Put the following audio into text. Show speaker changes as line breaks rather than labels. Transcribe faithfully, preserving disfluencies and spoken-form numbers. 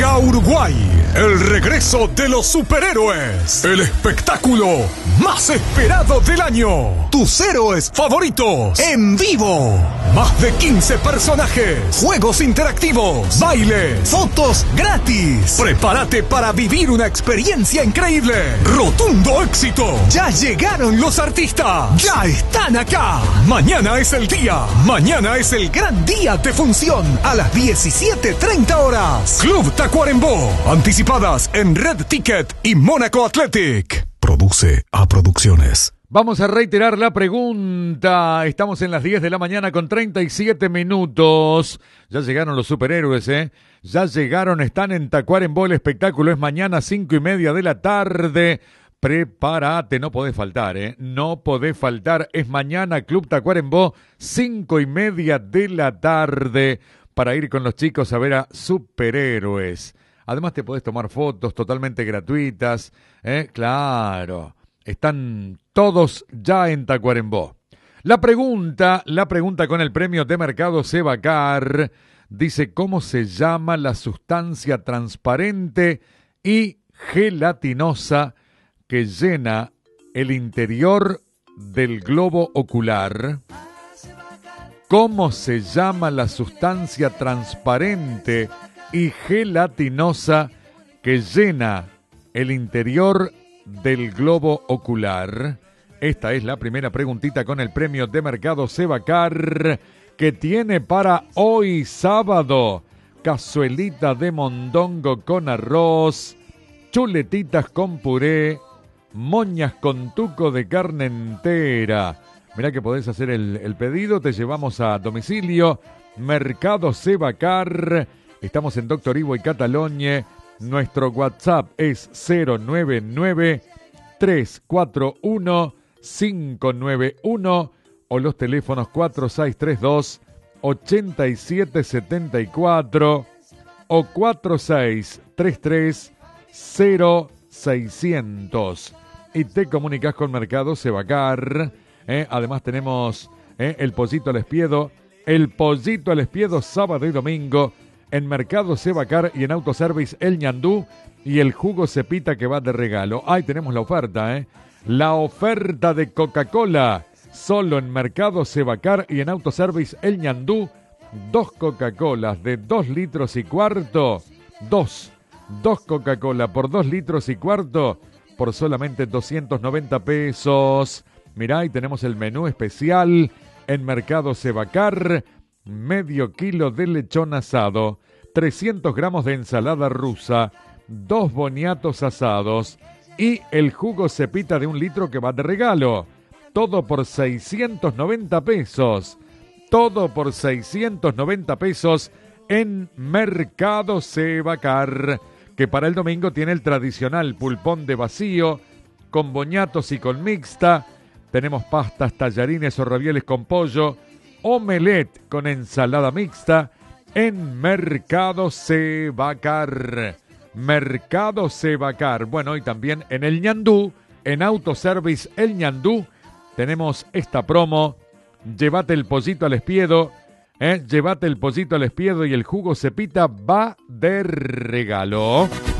Llega Uruguay el regreso de los superhéroes, el espectáculo más esperado del año. Tus héroes favoritos en vivo. Más de quince personajes, juegos interactivos, bailes, fotos gratis. Prepárate para vivir una experiencia increíble. Rotundo éxito. Ya llegaron los artistas. Ya están acá. Mañana es el día. Mañana es el gran día de función a las diecisiete treinta horas. Club Tacuarembó. Anticipadas en Red Ticket y Mónaco Athletic. Produce A Producciones.
Vamos a reiterar la pregunta. Estamos en las diez de la mañana con treinta y siete minutos. Ya llegaron los superhéroes, ¿eh? Ya llegaron, están en Tacuarembó. El espectáculo es mañana cinco y media de la tarde. Prepárate, no podés faltar, ¿eh? No podés faltar. Es mañana Club Tacuarembó, cinco y media de la tarde, para ir con los chicos a ver a superhéroes. Además te podés tomar fotos totalmente gratuitas, ¿eh? Claro. Están todos ya en Tacuarembó. La pregunta, la pregunta con el premio de Mercado Sebacar, dice: ¿cómo se llama la sustancia transparente y gelatinosa que llena el interior del globo ocular? ¿Cómo se llama la sustancia transparente y gelatinosa que llena el interior del globo ocular? Esta es la primera preguntita con el premio de Mercado Sebacar, que tiene para hoy sábado cazuelita de mondongo con arroz, chuletitas con puré, moñas con tuco de carne entera. Mirá que podés hacer el, el pedido, te llevamos a domicilio. Mercado Sebacar. Estamos en Doctor Ivo y Catalogne. Nuestro WhatsApp es cero nueve nueve, tres cuatro uno, cinco nueve uno o los teléfonos cuatro seis tres dos, ocho siete siete cuatro o cuatro seis tres tres, cero seiscientos. Y te comunicas con Mercado Sebacar. ¿eh? Además tenemos ¿eh? el pollito al espiedo. El pollito al espiedo sábado y domingo en Mercado Sebacar y en Autoservice El Ñandú, y el jugo Cepita que va de regalo. Ahí tenemos la oferta, ¿eh? La oferta de Coca-Cola, solo en Mercado Sebacar y en Autoservice El Ñandú. Dos Coca-Colas de dos litros y cuarto. Dos. Dos Coca-Cola por dos litros y cuarto por solamente doscientos noventa pesos. Mirá, y tenemos el menú especial en Mercado Sebacar. Medio kilo de lechón asado, trescientos gramos de ensalada rusa, dos boniatos asados y el jugo Cepita de un litro que va de regalo. Todo por seiscientos noventa pesos. Todo por seiscientos noventa pesos en Mercado Sebacar, que para el domingo tiene el tradicional pulpón de vacío con boñatos y con mixta. Tenemos pastas, tallarines o ravioles con pollo, omelette con ensalada mixta en Mercado Sebacar. Mercado Sebacar. Bueno, y también en El Ñandú, en Autoservice El Ñandú, tenemos esta promo. Llévate el pollito al espiedo, ¿eh? Llévate el pollito al espiedo y el jugo Cepita va de regalo.